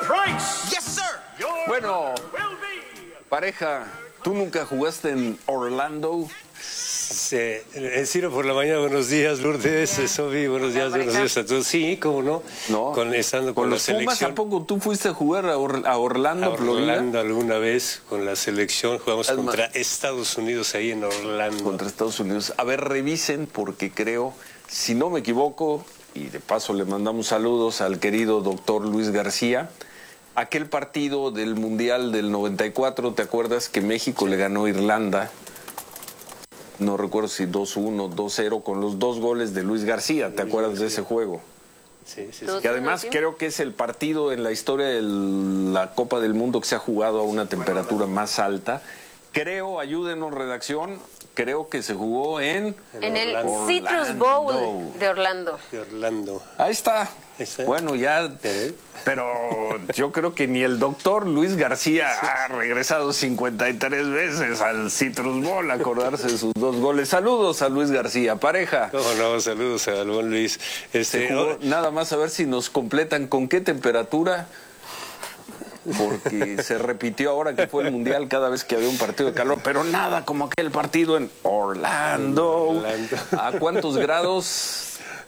Bueno, pareja, ¿tú nunca jugaste en Orlando? Ciro por la mañana, buenos días, Lourdes, Sofi, buenos días a todos. Sí, cómo no, estando con la selección. Pumas, ¿a poco tú fuiste a jugar a Orlando, Florida? Orlando alguna vez con la selección, jugamos contra Estados Unidos ahí en Orlando. Contra Estados Unidos. A ver, revisen porque creo, si no me equivoco, y de paso le mandamos saludos al querido doctor Luis García, aquel partido del Mundial del 94, ¿te acuerdas que México le ganó a Irlanda? No recuerdo si 2-1, 2-0, con los 2 goles de Luis García. ¿Te acuerdas de ese juego? Sí. Que además creo que es el partido en la historia de la Copa del Mundo que se ha jugado a una temperatura más alta. Creo, ayúdenos redacción, creo que se jugó en el Citrus Bowl de Orlando. Ahí está. Bueno, ya, pero yo creo que ni el doctor Luis García ha regresado 53 veces al Citrus Bowl a acordarse de sus 2 goles. Saludos a Luis García, pareja. Cómo no, saludos a buen Luis. Nada más a ver si nos completan con qué temperatura, porque se repitió ahora que fue el Mundial cada vez que había un partido de calor, pero nada como aquel partido en Orlando. ¿A cuántos grados?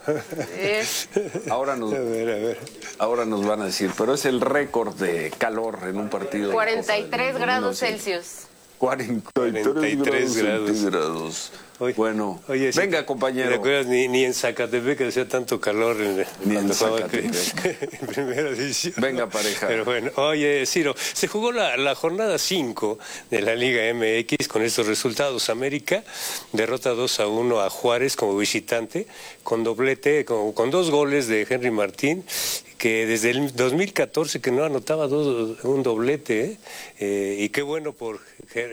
Ahora nos van a decir, pero es el récord de calor en un partido. 43 grados Celsius. 43 grados centígrados. Bueno, oye, venga, compañero. ¿Te acuerdas? Ni en Zacatepec hacía tanto calor ni en Zacatepec. En primera división. Venga, pareja. Pero bueno, oye, Ciro, se jugó la jornada 5 de la Liga MX con estos resultados. América derrota 2-1 a Juárez como visitante, con doblete, con 2 goles de Henry Martín, que desde el 2014 que no anotaba un doblete, y qué bueno por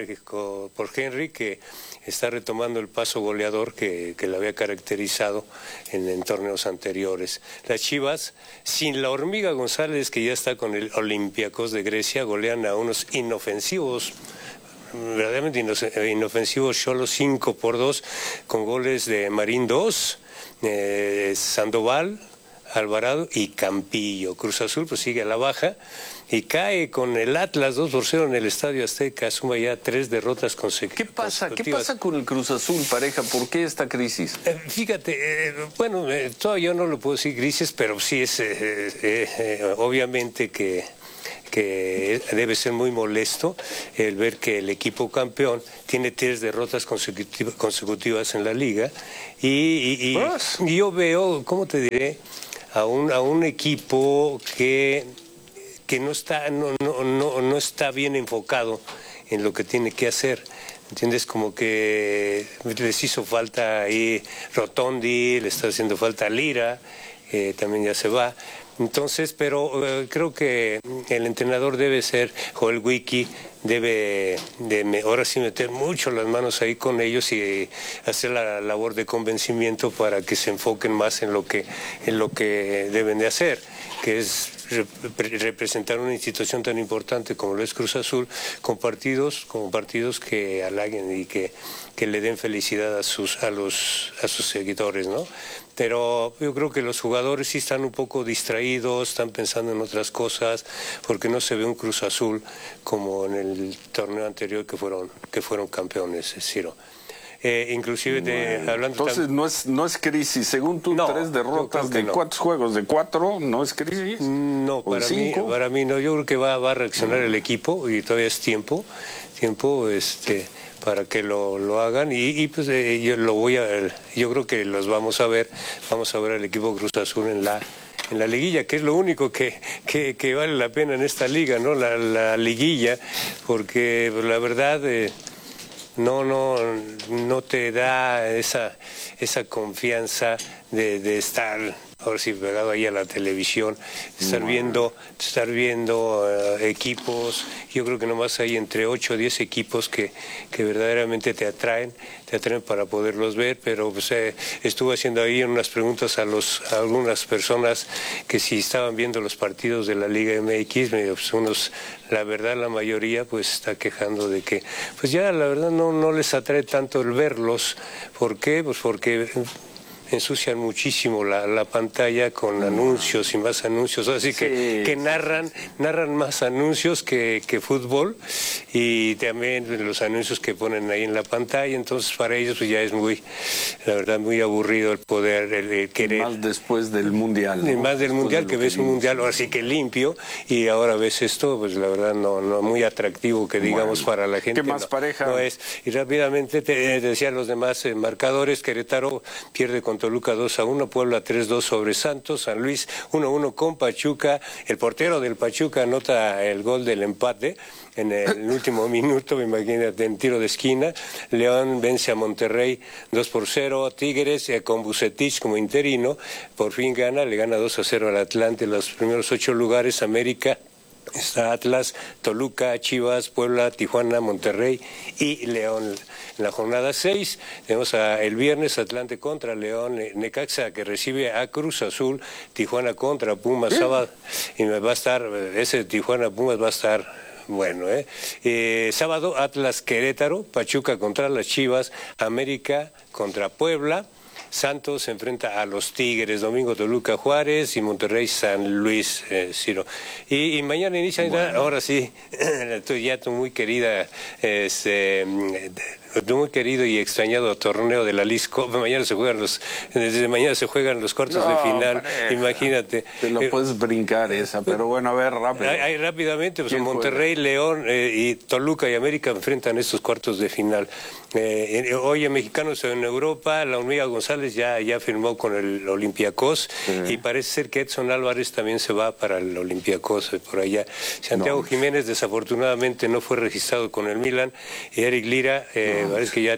Henry, que está retomando el paso goleador que le había caracterizado en torneos anteriores. Las Chivas, sin la Hormiga González, que ya está con el Olympiacos de Grecia, golean a unos inofensivos, verdaderamente inofensivos, Xolos 5-2, con goles de Marín 2, Sandoval, Alvarado y Campillo. Cruz Azul pues sigue a la baja y cae con el Atlas 2-0 en el Estadio Azteca, suma ya 3 derrotas consecutivas. ¿Qué pasa con el Cruz Azul, pareja? ¿Por qué esta crisis? Fíjate, todavía no lo puedo decir crisis, pero sí es obviamente que debe ser muy molesto el ver que el equipo campeón tiene 3 derrotas consecutivas en la liga y yo veo, ¿cómo te diré? A un equipo que no está bien enfocado en lo que tiene que hacer. ¿Entiendes? Como que les hizo falta ahí Rotondi, le está haciendo falta Lira, también ya se va. Entonces, pero creo que el entrenador debe ser Joel Wiki, debe ahora sí meter mucho las manos ahí con ellos y hacer la labor de convencimiento para que se enfoquen más en lo que deben de hacer, que es representar una institución tan importante como lo es Cruz Azul, con partidos que halaguen y que le den felicidad a sus seguidores, ¿no? Pero yo creo que los jugadores sí están un poco distraídos, están pensando en otras cosas, porque no se ve un Cruz Azul como en el torneo anterior que fueron campeones, Ciro. Inclusive hablando. Entonces no es crisis, según tú, 3 derrotas de 4 juegos, de 4, ¿no es crisis? No, para mí no. Yo creo que va a reaccionar el equipo y todavía es tiempo para que lo hagan y pues yo creo que los vamos a ver al equipo Cruz Azul en la liguilla, que es lo único que vale la pena en esta liga, ¿no? La liguilla, porque pues, la verdad no te da esa confianza de estar ahora sí pegado ahí a la televisión, estar viendo equipos. Yo creo que nomás hay entre 8 o 10 equipos que verdaderamente te atraen para poderlos ver, pero pues, estuve haciendo ahí unas preguntas a algunas personas que si estaban viendo los partidos de la Liga MX, pues la verdad la mayoría pues está quejando de que pues ya la verdad no les atrae tanto el verlos. ¿Por qué? Pues porque ensucian muchísimo la pantalla con anuncios y más anuncios, así que narran más anuncios que fútbol, y también los anuncios que ponen ahí en la pantalla. Entonces para ellos pues ya es la verdad muy aburrido el poder, el querer. Más después del Mundial, ¿no? Más del Mundial, que ves un Mundial así que limpio, y ahora ves esto, pues la verdad no muy atractivo, que digamos, para la gente. ¿Qué más, pareja? No es. Y rápidamente te decía los demás marcadores. Querétaro pierde con Toluca 2-1, Puebla 3-2 sobre Santos, San Luis 1-1 con Pachuca. El portero del Pachuca anota el gol del empate en el último minuto, imagínate, en tiro de esquina. León vence a Monterrey 2-0. Tigres, con Vucetich como interino, por fin le gana 2-0 al Atlante. Los primeros 8 lugares, América, está Atlas, Toluca, Chivas, Puebla, Tijuana, Monterrey y León. En la jornada 6 tenemos el viernes Atlante contra León, Necaxa que recibe a Cruz Azul, Tijuana contra Pumas, sábado, y va a estar, ese Tijuana Pumas va a estar bueno, sábado Atlas Querétaro, Pachuca contra las Chivas, América contra Puebla, Santos se enfrenta a los Tigres, domingo Toluca Juárez y Monterrey San Luis, Ciro. Y mañana inicia, ahora sí, tu muy querida, tu muy querido y extrañado torneo de la Leagues Cup. Desde mañana se juegan los cuartos de final, imagínate. Te lo puedes brincar esa, pero bueno, a ver, rápido. Rápidamente, pues Monterrey, León y Toluca y América enfrentan estos cuartos de final. Hoy mexicanos en Europa, la hormiga González ya firmó con el Olympiacos, y parece ser que Edson Álvarez también se va para el Olympiacos por allá. Santiago Jiménez desafortunadamente no fue registrado con el Milan, y Eric Lira parece que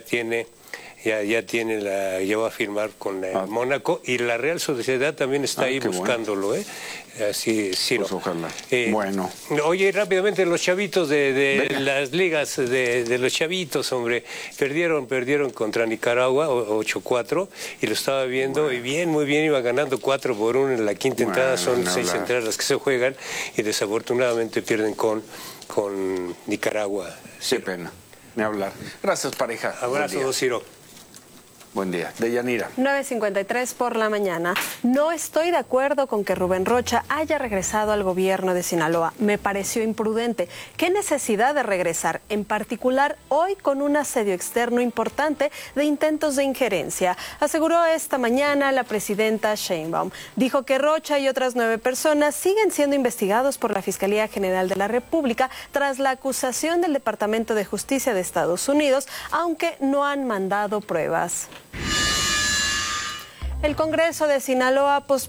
ya va a firmar con el Mónaco, y la Real Sociedad también está ahí buscándolo, Así, Ciro. Pues ojalá. Bueno. Oye, rápidamente, los chavitos de las ligas de los chavitos, hombre, perdieron contra Nicaragua 8-4, y lo estaba viendo, y muy bien, iba ganando 4-1 en la quinta entrada, son 6 entradas las que se juegan, y desafortunadamente pierden con Nicaragua. Qué pena, ni hablar. Gracias, pareja. Abrazo, Ciro. Buen día. Deyanira. 9:53 por la mañana. No estoy de acuerdo con que Rubén Rocha haya regresado al gobierno de Sinaloa. Me pareció imprudente. ¿Qué necesidad de regresar? En particular, hoy con un asedio externo importante de intentos de injerencia, aseguró esta mañana la presidenta Sheinbaum. Dijo que Rocha y otras 9 personas siguen siendo investigados por la Fiscalía General de la República tras la acusación del Departamento de Justicia de Estados Unidos, aunque no han mandado pruebas. El Congreso de Sinaloa